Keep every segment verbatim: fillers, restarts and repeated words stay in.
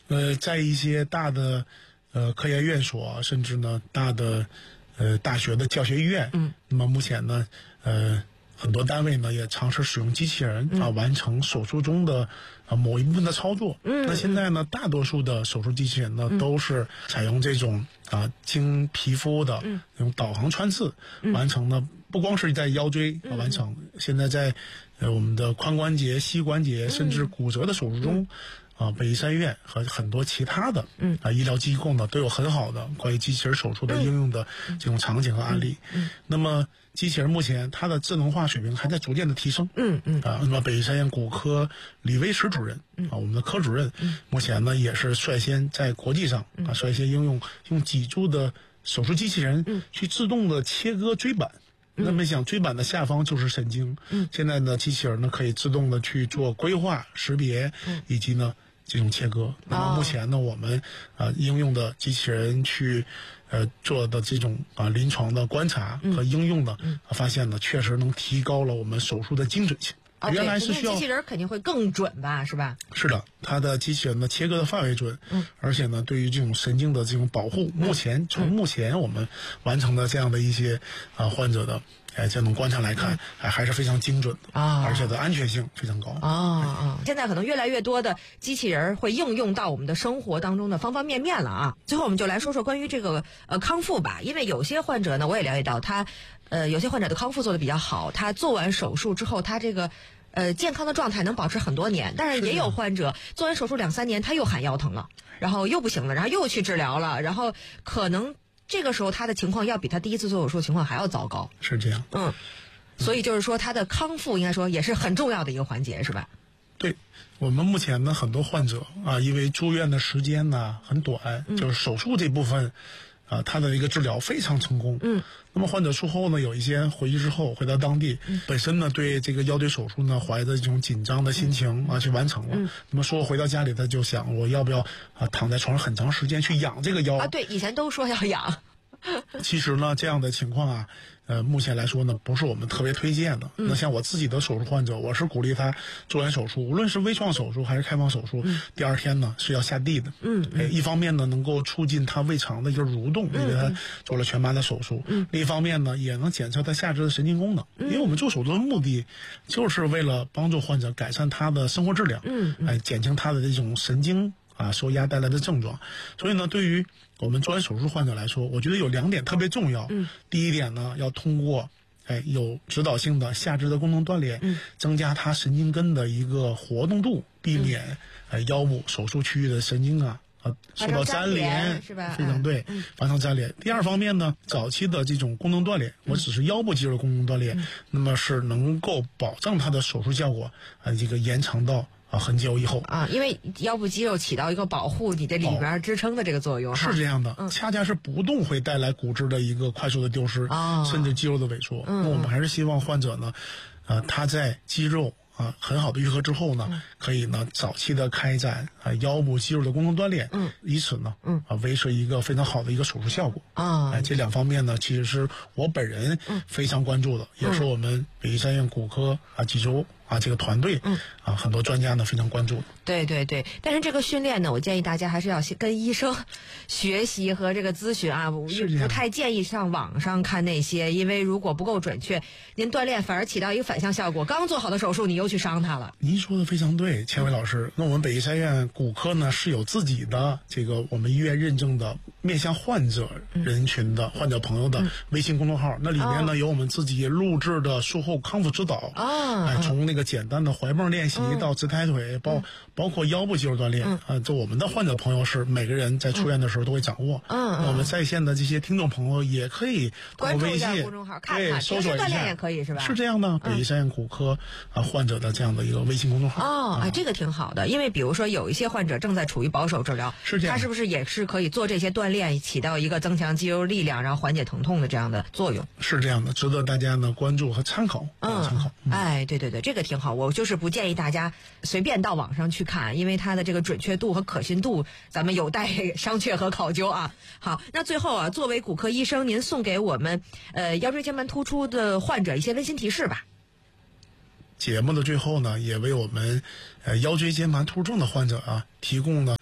呃，在一些大的呃科研院所，甚至呢大的呃大学的教学医院， 嗯， 那么目前呢，呃。很多单位呢也尝试使用机器人、嗯、啊完成手术中的啊某一部分的操作。 嗯， 那现在呢，大多数的手术机器人呢、嗯、都是采用这种啊经皮肤的这种导航穿刺、嗯、完成呢，不光是在腰椎啊完成，嗯、现在在呃我们的髋关节、膝关节甚至骨折的手术中。嗯啊，北医三院和很多其他的嗯啊医疗机构呢都有很好的关于机器人手术的应用的这种场景和案例。嗯，嗯那么机器人目前它的智能化水平还在逐渐的提升。 嗯嗯啊，那么北医三院骨科李威驰主任啊，我们的科主任，嗯，目前呢也是率先在国际上啊率先应用用脊柱的手术机器人去自动的切割椎板。那么想椎板的下方就是神经。嗯，现在呢，机器人呢可以自动的去做规划、识别，嗯，以及呢这种切割。那么目前呢，我们啊、呃、应用的机器人去呃做的这种啊、呃、临床的观察和应用呢，嗯、发现呢确实能提高了我们手术的精准性。 哦， 原来是需要机器人肯定会更准吧，是吧？ 是的，它的机器人的切割的范围准，嗯，而且呢，对于这种神经的这种保护，目前从目前我们完成的这样的一些啊患者的哎这种观察来看，还还是非常精准的啊，而且的安全性非常高啊啊！现在可能越来越多的机器人会应用到我们的生活当中的方方面面了啊。最后我们就来说说关于这个呃康复吧，因为有些患者呢，我也了解到他呃有些患者的康复做得比较好，他做完手术之后，他这个。呃，健康的状态能保持很多年，但是也有患者做完手术两三年，他又喊腰疼了，然后又不行了，然后又去治疗了，然后可能这个时候他的情况要比他第一次做手术情况还要糟糕。 是这样， 嗯，所以就是说他的康复应该说也是很重要的一个环节，是吧？ 对，我们目前呢很多患者啊，因为住院的时间呢很短，嗯、就是手术这部分。啊，他的一个治疗非常成功。嗯，那么患者术后呢，有一些回去之后回到当地，嗯、本身呢对这个腰椎手术呢怀着这种紧张的心情啊去完成了。嗯，那么说回到家里，他就想我要不要啊躺在床上很长时间去养这个腰啊？对，以前都说要养。 其实呢，这样的情况啊，呃，目前来说呢，不是我们特别推荐的。嗯、那像我自己的手术患者，我是鼓励他做完手术，无论是微创手术还是开放手术，嗯、第二天呢是要下地的。嗯，哎，一方面呢能够促进他胃肠的一个蠕动，因为他做了全麻的手术；嗯、另一方面呢也能检测他下肢的神经功能。嗯、因为我们做手术的目的就是为了帮助患者改善他的生活质量，嗯，哎，减轻他的这种神经啊受压带来的症状。所以呢，对于我们做完手术患者来说，我觉得有两点特别重要。嗯，第一点呢，要通过哎有指导性的下肢的功能锻炼，嗯，增加他神经根的一个活动度，避免、嗯、哎腰部手术区域的神经啊啊受到粘连， 是吧？ 非常对，嗯、发生粘连。第二方面呢，早期的这种功能锻炼，我只是腰部肌肉功能锻炼，嗯、那么是能够保证它的手术效果啊这个延长到。啊，很久以后啊，因为腰部肌肉起到一个保护你的里边支撑的这个作用， 哦、是这样的。嗯，恰恰是不动会带来骨质的一个快速的丢失，哦、甚至肌肉的萎缩。嗯，那我们还是希望患者呢，呃，他在肌肉啊很好的愈合之后呢，嗯、可以呢早期的开展啊腰部肌肉的功能锻炼，嗯，以此呢，嗯啊维持一个非常好的一个手术效果啊。哎，这两方面呢，其实是我本人非常关注的，嗯、也是我们北医三院骨科啊脊柱。啊，这个团队，嗯，啊，很多专家呢非常关注。 对对对，但是这个训练呢，我建议大家还是要跟医生学习和这个咨询啊，不太建议上网上看那些，因为如果不够准确，您锻炼反而起到一个反向效果。刚做好的手术，你又去伤它了。 您说的非常对，千伟老师。那我们北医三院骨科呢是有自己的这个我们医院认证的面向患者人群的、嗯、患者朋友的微信公众号，嗯、那里面呢、哦、有我们自己录制的术后康复指导啊，哎，从那个。一个简单的踝泵练习到直抬腿，包、嗯、包括腰部肌肉锻炼，嗯、啊，这我们的患者朋友是每个人在出院的时候都会掌握。嗯，那我们在线的这些听众朋友也可以关注一下公众号，看看， 搜索一下， 锻炼也可以是吧？ 是这样的，北医三院骨科啊患者的这样的一个微信公众号。 哦，哎、啊，这个挺好的，因为比如说有一些患者正在处于保守治疗， 是这样， 他是不是也是可以做这些锻炼，起到一个增强肌肉力量，然后缓解疼痛的这样的作用？ 是这样的，值得大家呢关注和参考。嗯，参考。 嗯、哎，对对对，这个挺好，我就是不。不建议大家随便到网上去看，因为它的这个准确度和可信度，咱们有待商榷和考究啊。好，那最后啊，作为骨科医生，您送给我们呃腰椎间盘突出的患者一些温馨提示吧。 节目的最后呢，也为我们呃腰椎间盘突出症的患者啊提供了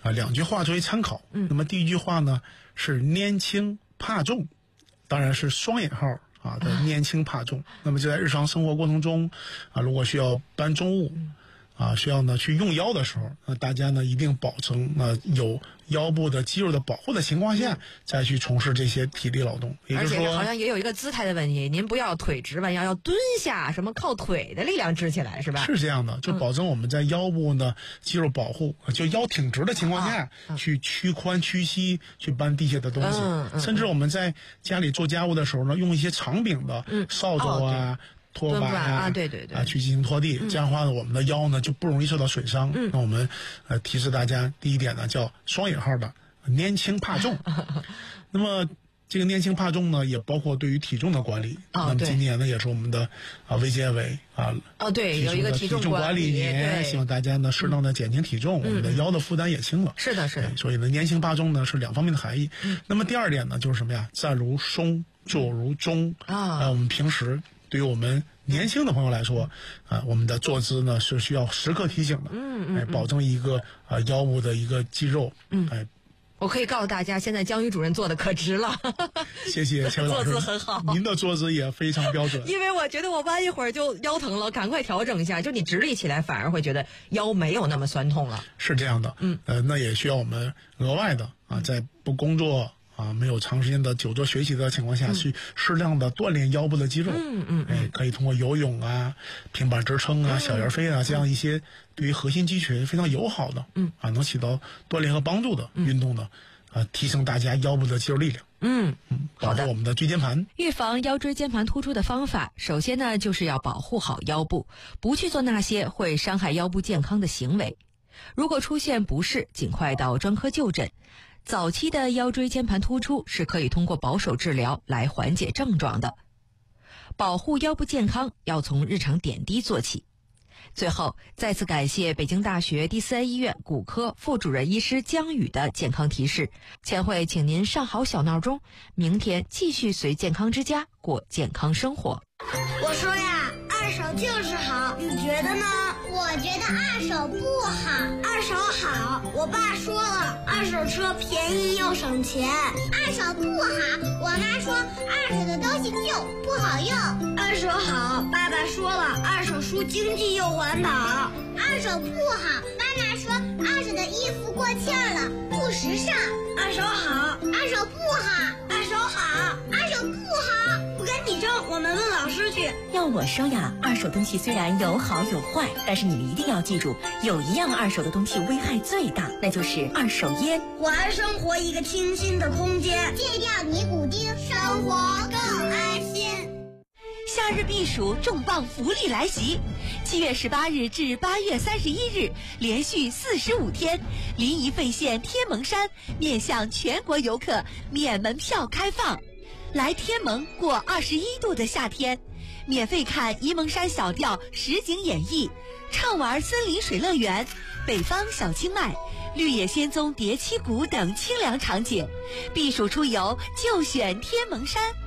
啊两句话作为参考。 嗯， 那么第一句话呢是年轻怕重，当然是双引号啊的年轻怕重。那么就在日常生活过程中啊，如果需要搬重物。啊，需要呢去用腰的时候，那大家呢一定保证呃有腰部的肌肉的保护的情况下，嗯、再去从事这些体力劳动。也就是说， 好像也有一个姿态的问题，您不要腿直弯腰，要蹲下，什么靠腿的力量支起来，是吧？ 是这样的，就保证我们在腰部呢、嗯、肌肉保护，就腰挺直的情况下，啊、去屈髋屈膝去搬地下的东西， 嗯嗯、 甚至我们在家里做家务的时候呢，用一些长柄的扫帚啊。 哦拖把呀、 啊，对对对， 啊，去进行拖地， 嗯、 这样的话呢，我们的腰呢就不容易受到损伤。 嗯， 那我们呃提示大家，第一点呢叫双引号的年轻怕重。那么这个年轻怕重呢，也包括对于体重的管理。 哦， 那么今年呢，也是我们的啊卫健委啊哦对有一个体重重管理年，希望大家呢适当的减轻体重， 嗯、 我们的腰的负担也轻了。 是的，是的。 所以呢，年轻怕重呢是两方面的含义。 嗯， 那么第二点呢，就是什么呀？站如松，坐如钟啊。 呃，我们平时对于我们年轻的朋友来说，啊，我们的坐姿呢是需要时刻提醒的， 嗯嗯， 哎，保证一个啊腰部的一个肌肉， 嗯， 哎， 我可以告诉大家，现在江宇主任做的可直了， 谢谢钱老师， 坐姿很好， 您的坐姿也非常标准。 因为我觉得我弯一会儿就腰疼了，赶快调整一下，就你直立起来反而会觉得腰没有那么酸痛了。 是这样的， 嗯， 呃，那也需要我们额外的啊，在不工作。啊，没有长时间的久坐学习的情况下，嗯、去适量的锻炼腰部的肌肉。 嗯嗯， 哎，可以通过游泳啊、平板支撑啊、嗯、小圆飞啊这样一些对于核心肌群非常友好的， 嗯啊，能起到锻炼和帮助的运动呢，嗯、啊，提升大家腰部的肌肉力量。 嗯嗯，保护我们的椎间盘。 预防腰椎间盘突出的方法，首先呢，就是要保护好腰部，不去做那些会伤害腰部健康的行为。如果出现不适，尽快到专科就诊。早期的腰椎间盘突出是可以通过保守治疗来缓解症状的。保护腰部健康要从日常点滴做起。最后，再次感谢北京大学第四 A 医院骨科副主任医师江宇的健康提示。千惠请您上好小闹钟，明天继续随健康之家过健康生活。 我说呀，二手就是好，你觉得呢？我觉得二手不好。二手好，我爸说了，二手车便宜又省钱。二手不好，我妈说二手的东西旧不好用。二手好，爸爸说了，二手书经济又环保。二手不好，妈妈说二手的衣服过气了，不时尚。二手好，二手不好，二手好，二手不好。不跟你争，我们问老师去。 要我说呀，二手东西虽然有好有坏，但是你们一定要记住，有一样二手的东西危害最大，那就是二手烟。 还生活一个清新的空间，戒掉尼古丁，生活更安心。 夏日避暑重磅福利来袭，七月十八日至八月三十一日，连续四十五天，临沂费县天门山面向全国游客免门票开放。来天门过二十一度的夏天，免费看沂蒙山小调实景演绎，畅玩森林水乐园、北方小清迈、绿野仙踪叠七谷等清凉场景。避暑出游就选天门山。